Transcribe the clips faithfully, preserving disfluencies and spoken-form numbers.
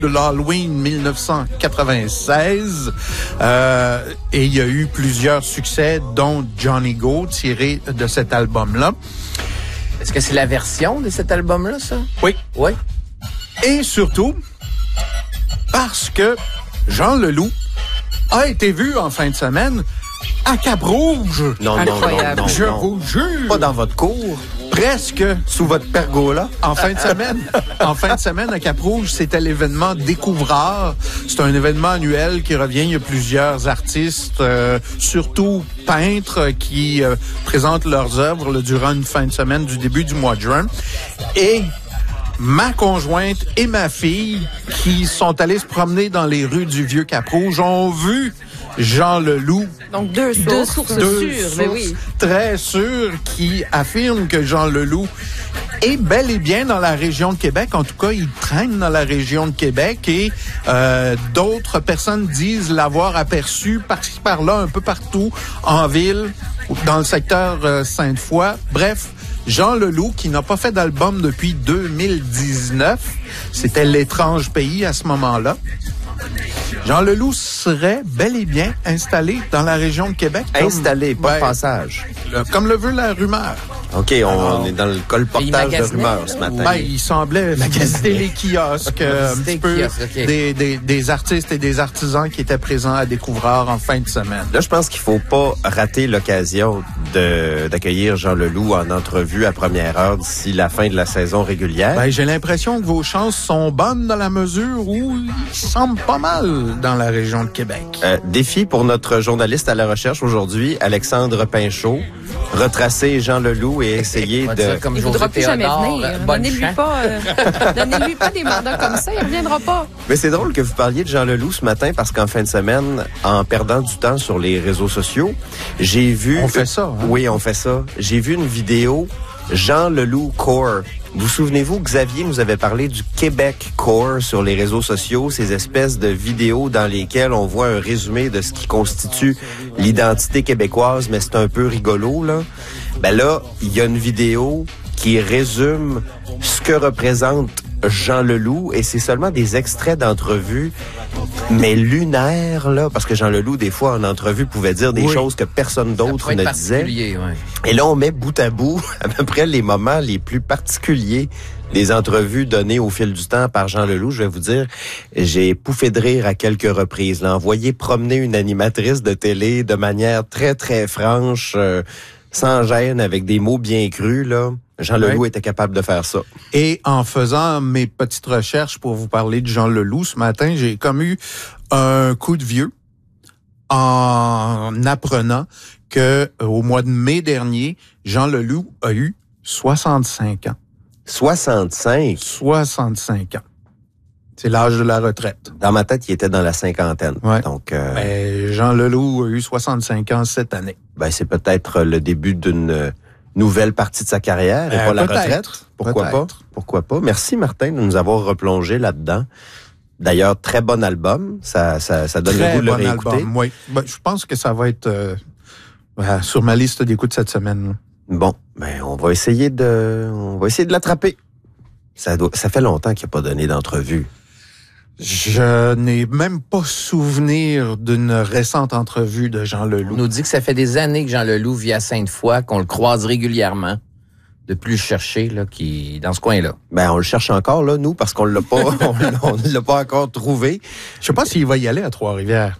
de l'Halloween mille neuf cent quatre-vingt-seize. Euh, et il y a eu plusieurs succès, dont Johnny Go, tiré de cet album-là. Est-ce que c'est la version de cet album-là, ça? Oui. Oui. Et surtout, parce que Jean Leloup a été vu en fin de semaine à Cap-Rouge. Non, non, non, non, Je non. vous jure. Pas dans votre cour. Presque. Sous votre pergola. En fin de semaine, en fin de semaine à Cap-Rouge, c'était l'événement Découvreur. C'est un événement annuel qui revient. Il y a plusieurs artistes, euh, surtout peintres, qui euh, présentent leurs œuvres là, durant une fin de semaine du début du mois de juin. Et ma conjointe et ma fille, qui sont allées se promener dans les rues du vieux Cap-Rouge, ont vu Jean Leloup. Donc, deux sources. Deux sources Deux sûres, sources mais oui. très sûres qui affirment que Jean Leloup est bel et bien dans la région de Québec. En tout cas, il traîne dans la région de Québec et euh, d'autres personnes disent l'avoir aperçu par-ci par-là, un peu partout, en ville, dans le secteur euh, Sainte-Foy. Bref, Jean Leloup, qui n'a pas fait d'album depuis deux mille dix-neuf, c'était L'étrange pays à ce moment-là. Jean Leloup serait bel et bien installé dans la région de Québec. Comme, Installé, pas de ben, passage. le- comme le veut la rumeur. OK, on, Alors, on est dans le colportage de magasinait, rumeurs ce matin. Ben, il semblait visiter les kiosques, euh, un Visiter petit les peu kiosques, ok. des, des, des artistes et des artisans qui étaient présents à Découvreur en fin de semaine. Là, je pense qu'il faut pas rater l'occasion de d'accueillir Jean Leloup en entrevue à première heure d'ici la fin de la saison régulière. Ben, j'ai l'impression que vos chances sont bonnes dans la mesure où il semble pas mal dans la région de Québec. Euh, défi pour notre journaliste à la recherche aujourd'hui, Alexandre Pinchot, retracer Jean Leloup et essayer On va de... dire comme Il José voudra plus jamais Théodore, venir. euh, bonne Donnez-lui chance. pas, euh, donnez-lui pas des mandats comme ça, il reviendra pas. Mais c'est drôle que vous parliez de Jean Leloup ce matin parce qu'en fin de semaine, en perdant du temps sur les réseaux sociaux, j'ai vu... On fait ça, hein? Oui, on fait ça. J'ai vu une vidéo Jean Leloup Core. Vous souvenez-vous, Xavier nous avait parlé du Québec Core sur les réseaux sociaux, ces espèces de vidéos dans lesquelles on voit un résumé de ce qui constitue l'identité québécoise, mais c'est un peu rigolo, là. Ben là, il y a une vidéo qui résume ce que représente Jean Leloup, et c'est seulement des extraits d'entrevues, mais lunaires, là, parce que Jean Leloup, des fois, en entrevue, pouvait dire des Oui. choses que personne d'autre Faut être ne disait. particulier, ouais. Et là, on met bout à bout à peu près les moments les plus particuliers des entrevues données au fil du temps par Jean Leloup. Je vais vous dire, j'ai pouffé de rire à quelques reprises. Là, envoyé promener une animatrice de télé de manière très, très franche, euh, sans gêne, avec des mots bien crus, là. Jean Ouais. Leloup était capable de faire ça. Et en faisant mes petites recherches pour vous parler de Jean Leloup ce matin, j'ai comme eu un coup de vieux en apprenant que euh, au mois de mai dernier, Jean Leloup a eu soixante-cinq ans. soixante-cinq. soixante-cinq ans. C'est l'âge de la retraite. Dans ma tête, il était dans la cinquantaine. Ouais. Donc, euh, Ben, Jean Leloup a eu soixante-cinq ans cette année. ben, c'est peut-être le début d'une euh, nouvelle partie de sa carrière et Euh, pas la peut-être. retraite. Pourquoi Peut-être. pas? Pourquoi pas? Merci, Martin, de nous avoir replongé là-dedans. D'ailleurs, très bon album. Ça, ça, ça donne le Très goût de le bon réécouter. album, oui. Ben, je pense que ça va être euh, euh, sur ma liste d'écoute cette semaine. Bon, ben, on va essayer de, on va essayer de l'attraper. Ça doit, ça fait longtemps qu'il n'a pas donné d'entrevue. Je n'ai même pas souvenir d'une récente entrevue de Jean On Leloup. nous dit que ça fait des années que Jean Leloup vit à Sainte-Foy, qu'on le croise régulièrement. De plus le chercher, là, qui, dans ce coin-là. Ben, on le cherche encore, là, nous, parce qu'on l'a pas, on, on l'a pas encore trouvé. Je sais pas s'il va y aller à Trois-Rivières.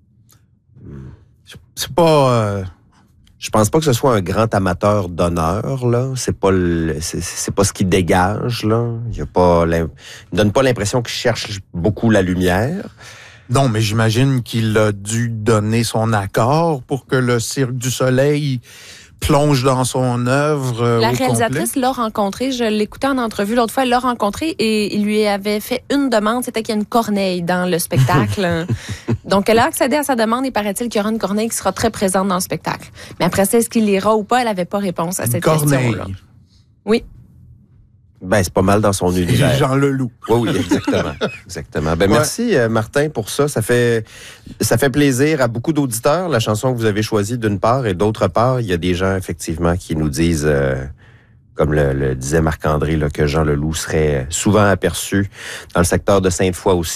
C'est pas... euh, Je pense pas que ce soit un grand amateur d'honneur, là. C'est pas le, c'est, c'est pas ce qui dégage, là. Il y a pas, l'im- il donne pas l'impression qu'il cherche beaucoup la lumière. Non, mais j'imagine qu'il a dû donner son accord pour que le Cirque du Soleil plonge dans son œuvre euh, La au réalisatrice complet. l'a rencontré, je l'écoutais en entrevue l'autre fois, elle l'a rencontré et il lui avait fait une demande, c'était qu'il y a une corneille dans le spectacle. Donc, elle a accédé à sa demande et paraît-il qu'il y aura une corneille qui sera très présente dans le spectacle. Mais après ça, est-ce qu'il l'ira ou pas, elle n'avait pas réponse à Une cette corneille. question-là. Oui. Ben, c'est pas mal dans son univers. Jean Leloup. Oui, oui, exactement. Exactement. Ben, Ouais. merci, euh, Martin, pour ça. Ça fait, ça fait plaisir à beaucoup d'auditeurs, la chanson que vous avez choisie d'une part, et d'autre part, il y a des gens, effectivement, qui nous disent, euh, comme le, le disait Marc-André, là, que Jean Leloup serait souvent aperçu dans le secteur de Sainte-Foy aussi.